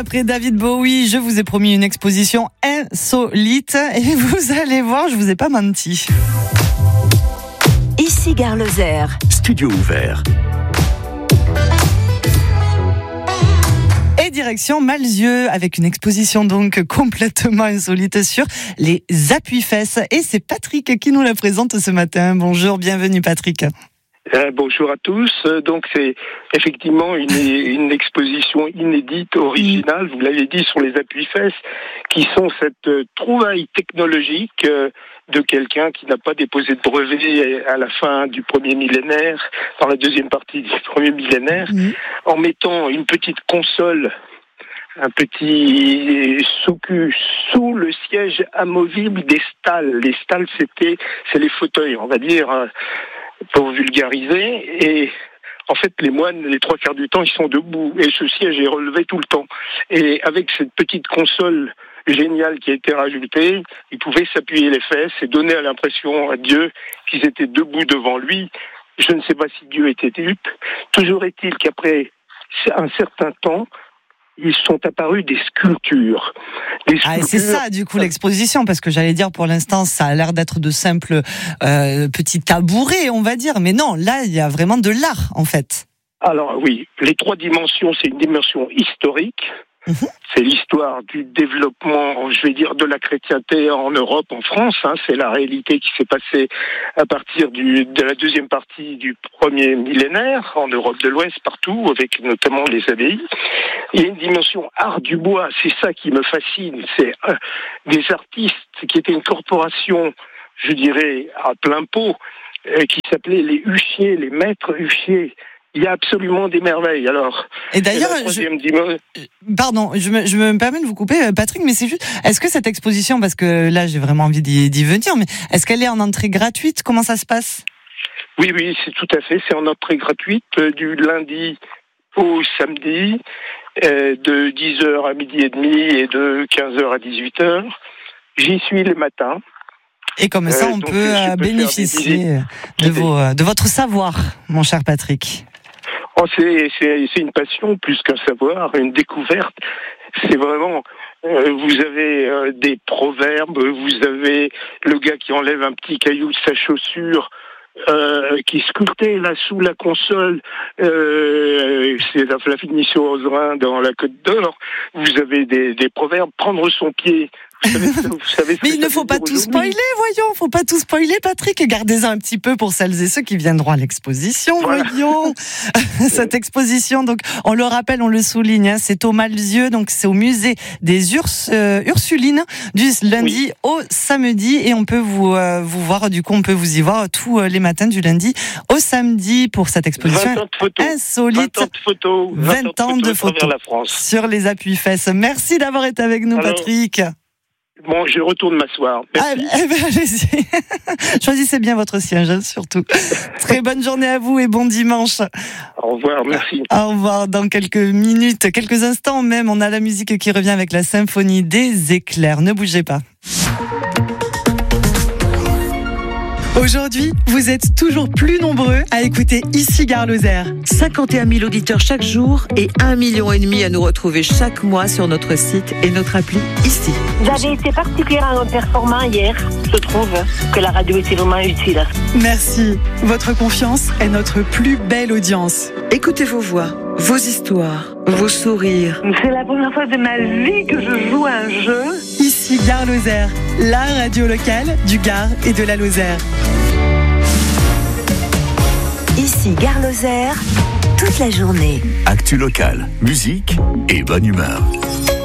Après David Bowie, je vous ai promis une exposition insolite et vous allez voir, je vous ai pas menti. Ici Gare Lozère. Studio ouvert. Et direction Malzieu avec une exposition donc complètement insolite sur les appuis-fesses. Et c'est Patrick qui nous la présente ce matin. Bonjour, bienvenue Patrick. Bonjour à tous. Donc c'est effectivement une exposition inédite, originale, vous l'avez dit, sur les appuis-fesses, qui sont cette trouvaille technologique de quelqu'un qui n'a pas déposé de brevet à la fin du premier millénaire, dans la deuxième partie du premier millénaire, en mettant une petite console, un petit sous-cul sous le siège amovible des stalles. Les stalles, c'est les fauteuils, on va dire, pour vulgariser. Et en fait, les moines, les trois quarts du temps, ils sont debout. Et ce siège est relevé tout le temps. Et avec cette petite console géniale qui a été rajoutée, ils pouvaient s'appuyer les fesses et donner l'impression à Dieu qu'ils étaient debout devant lui. Je ne sais pas si Dieu était dupe. Toujours est-il qu'après un certain temps, ils sont apparus des sculptures. Ah, et c'est ça, du coup, l'exposition, parce que j'allais dire, pour l'instant, ça a l'air d'être de simples petits tabourets, on va dire. Mais non, là, il y a vraiment de l'art, en fait. Alors, oui, les trois dimensions, c'est une dimension historique. C'est l'histoire du développement, je vais dire, de la chrétienté en Europe, en France. C'est la réalité qui s'est passée à partir de la deuxième partie du premier millénaire, en Europe de l'Ouest, partout, avec notamment les abbayes. Il y a une dimension art du bois, c'est ça qui me fascine. C'est des artistes qui étaient une corporation, je dirais, à plein pot, qui s'appelait les huchiers, les maîtres huchiers. Il y a absolument des merveilles. Alors, et d'ailleurs, pardon, je me permets de vous couper, Patrick, mais c'est juste, est-ce que cette exposition, parce que là j'ai vraiment envie d'y venir, mais est-ce qu'elle est en entrée gratuite? Comment ça se passe? Oui, c'est tout à fait. C'est en entrée gratuite du lundi au samedi, de 10h à midi et demi et de 15h à 18h. J'y suis les matins. Et comme ça, on peut bénéficier de votre savoir, mon cher Patrick. Oh, c'est une passion plus qu'un savoir, une découverte. C'est vraiment, vous avez des proverbes, vous avez le gars qui enlève un petit caillou de sa chaussure, qui sculptait là sous la console, c'est la finition Ozerin dans la Côte d'Or. Vous avez des proverbes, prendre son pied. Vous savez mais il ne faut pas tout spoiler, voyons. Faut pas tout spoiler, Patrick. Gardez-en un petit peu pour celles et ceux qui viendront à l'exposition, voilà. Voyons. Cette exposition, donc, on le rappelle, on le souligne, c'est au Malzieu, donc c'est au musée des Ursulines, du lundi au samedi, et on peut vous voir, du coup, on peut vous y voir tous les matins du lundi au samedi pour cette exposition 20 ans de photos, insolite. 20 ans de photos, 20 ans de photos la France. Sur les appuis-fesses. Merci d'avoir été avec nous, Patrick. Bon, je retourne m'asseoir. Merci. Allez-y. Choisissez bien votre siège, surtout. Très bonne journée à vous et bon dimanche. Au revoir, merci. Au revoir. Dans quelques minutes, quelques instants même, on a la musique qui revient avec la symphonie des éclairs. Ne bougez pas. Aujourd'hui, vous êtes toujours plus nombreux à écouter Ici Gare Lozère. 51 000 auditeurs chaque jour et 1,5 million à nous retrouver chaque mois sur notre site et notre appli Ici. Vous avez été particulièrement performant hier. Je trouve que la radio était vraiment utile. Merci. Votre confiance est notre plus belle audience. Écoutez vos voix, vos histoires, vos sourires. C'est la première fois de ma vie que je joue à un jeu. Ici Gare Lozère, la radio locale du Gard et de la Lozère. Ici Gare Lozère, toute la journée. Actu locale, musique et bonne humeur.